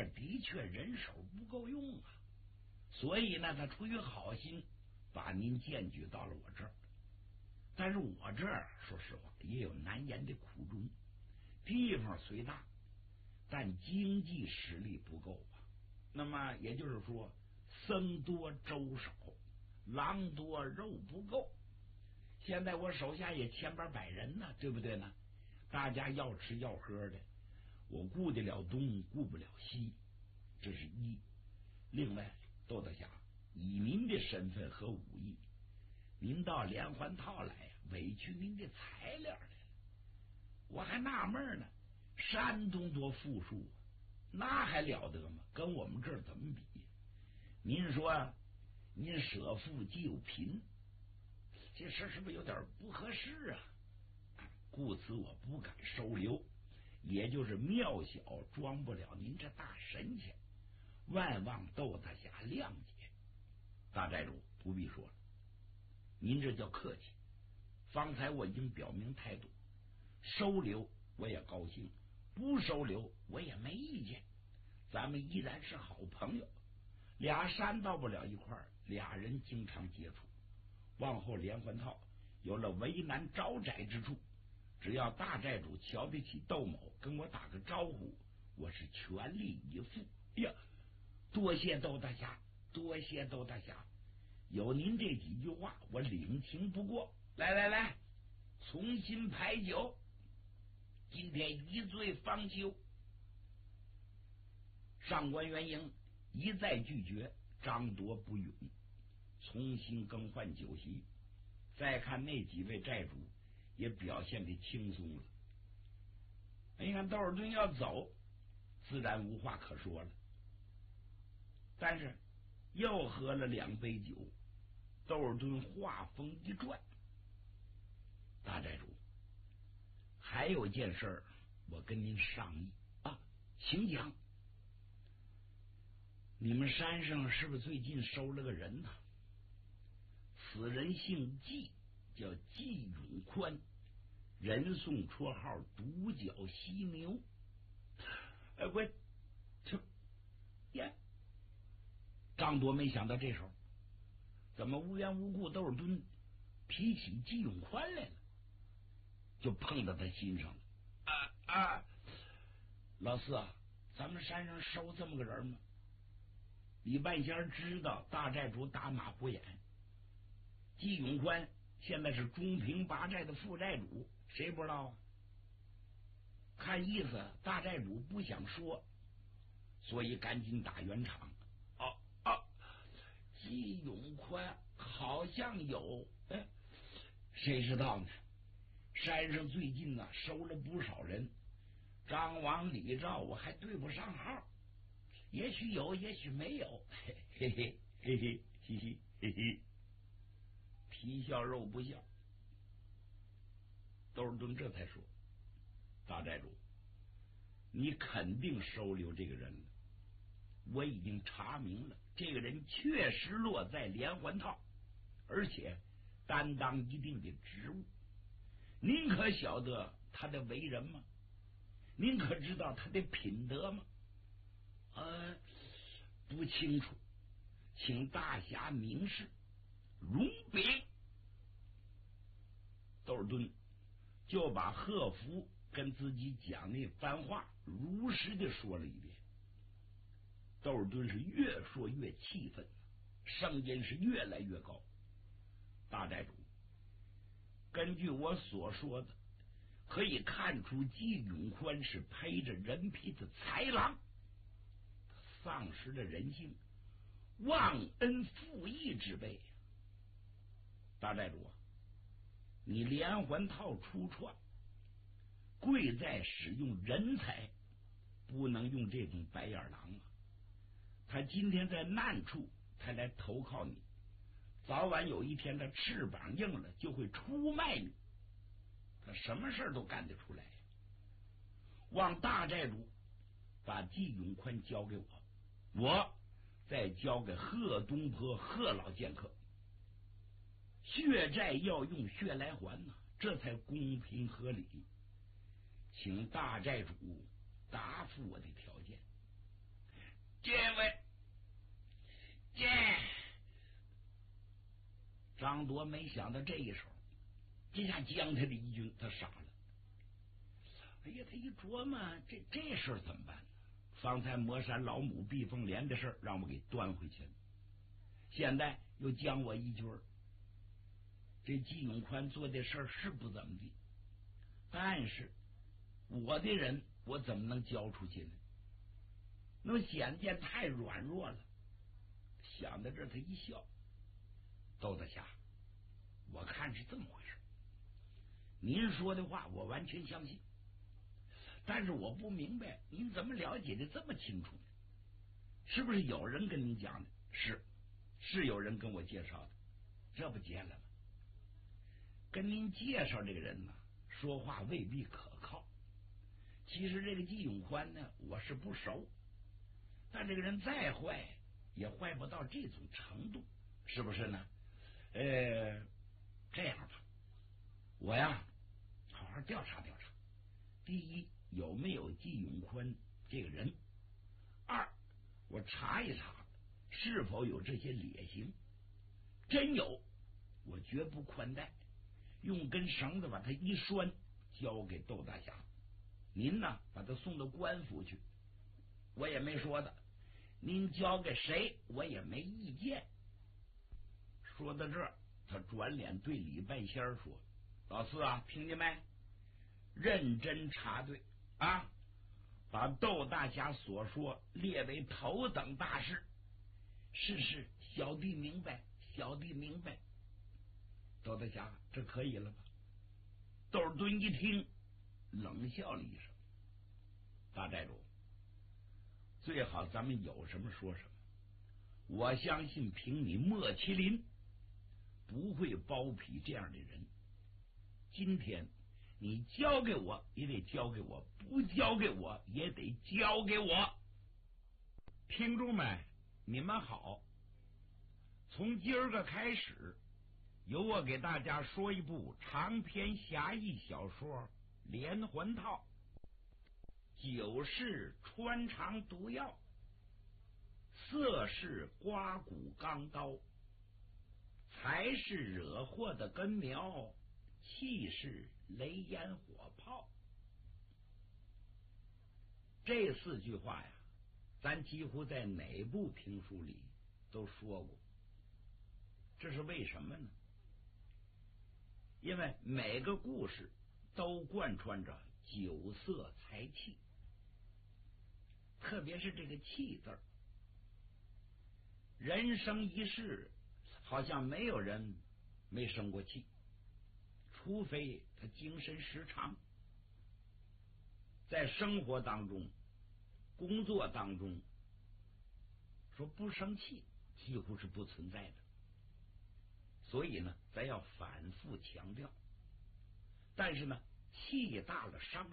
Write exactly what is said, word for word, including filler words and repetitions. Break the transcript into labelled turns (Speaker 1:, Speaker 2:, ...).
Speaker 1: 这的确人手不够用啊，所以呢，他出于好心把您荐举到了我这儿。但是我这儿说实话也有难言的苦衷，地方虽大，但经济实力不够啊。那么也就是说，僧多粥少，狼多肉不够。现在我手下也千八百人呢，对不对呢？大家要吃要喝的，我顾得了东，顾不了西，这是一。另外，窦大侠，以您的身份和武艺，您到连环套来呀，委屈您的材料来了。我还纳闷呢，山东多富庶啊，那还了得吗？跟我们这儿怎么比？您说，您舍富即有贫，这事是不是有点不合适啊？故此我不敢收留，也就是庙小装不了您这大神仙，万望窦大侠谅解。大寨主不必说了，您这叫客气。方才我已经表明态度，收留我也高兴，不收留我也没意见，咱们依然是好朋友。俩山到不了一块儿，俩人经常接触，往后连环套有了为难招窄之处，只要大寨主瞧得起窦某，跟我打个招呼，我是全力以赴。呀，多谢窦大侠，多谢窦大侠，有您这几句话，我领情不过。来来来，重新排酒，今天一醉方休。上官元英一再拒绝，张铎不允，重新更换酒席。再看那几位寨主也表现得轻松了。你看窦尔敦要走，自然无话可说了。但是又喝了两杯酒，窦尔敦话锋一转：“大寨主，还有件事儿，我跟您商议啊，请讲。你们山上是不是最近收了个人呢？此人姓纪，叫纪永宽，人送绰号独角犀牛。哎，喂，这呀，张铎没想到这时候，怎么无缘无故窦尔敦提起纪永宽来了，就碰到他心上了。啊啊，老四啊，咱们山上收这么个人吗？李半仙知道大寨主打马虎眼，纪永宽现在是中平八寨的副寨主，谁不知道啊？看意思大寨主不想说，所以赶紧打圆场。哦哦，纪永宽好像有，哎，谁知道呢？山上最近呢、啊、收了不少人，张王李赵我还对不上号，也许有，也许没有，嘿嘿嘿嘿嘿嘿嘿嘿嘿，皮笑肉不笑。窦尔敦这才说：“大寨主，你肯定收留这个人了。我已经查明了，这个人确实落在连环套，而且担当一定的职务。您可晓得他的为人吗？您可知道他的品德吗？呃，不清楚，请大侠明示。容禀。”窦尔敦就把贺福跟自己讲那番话如实的说了一遍。窦尔敦是越说越气愤，声音是越来越高。大寨主，根据我所说的，可以看出纪永宽是披着人皮的豺狼，丧失了人性，忘恩负义之辈。大寨主啊，你连环套出创，贵在使用人才，不能用这种白眼狼啊！他今天在难处，他来投靠你，早晚有一天他翅膀硬了，就会出卖你。他什么事都干得出来呀！望大寨主把纪永宽交给我，我再交给贺东坡贺老剑客。血债要用血来还呢，这才公平合理。请大寨主答复我的条件。 王铎没想到这一手，这下将他的一军他杀了。哎呀，他一琢磨，这这事儿怎么办呢？方才魔山老母避风连的事儿让我给端回去了，现在又将我一军儿，这季永宽做的事儿是不怎么地，但是我的人我怎么能交出去呢？那么显见太软弱了。想到这，他一笑：“窦大侠，我看是这么回事，您说的话我完全相信，但是我不明白您怎么了解的这么清楚呢？是不是有人跟您讲的？是，是有人跟我介绍的，这不结了吗？跟您介绍这个人呢，说话未必可靠。其实这个季永宽呢，我是不熟，但这个人再坏也坏不到这种程度，是不是呢？呃，这样吧，我呀好好调查调查。第一，有没有季永宽这个人；二，我查一查是否有这些劣行。真有，我绝不宽待，用根绳子把他一拴，交给窦大侠。您呢，把他送到官府去，我也没说的。您交给谁，我也没意见。说到这儿，他转脸对李半仙儿说：“老四啊，听见没？认真查对啊，把窦大侠所说列为头等大事。”是是，小弟明白，小弟明白。窦大侠，这可以了吧？窦尔敦一听，冷笑了一声：“大寨主，最好咱们有什么说什么。我相信凭你莫麒麟不会包庇这样的人。今天你交给我也得交给我，不交给我也得交给我。”听众们，你们好，从今儿个开始，由我给大家说一部长篇侠义小说《连环套》。酒是穿肠毒药，色是刮骨钢刀，财是惹祸的根苗，气是雷烟火炮。这四句话呀，咱几乎在哪部评书里都说过。这是为什么呢？因为每个故事都贯穿着酒色财气，特别是这个气字儿。人生一世，好像没有人没生过气，除非他精神失常。在生活当中、工作当中，说不生气几乎是不存在的。所以呢，咱要反复强调。但是呢，气大了伤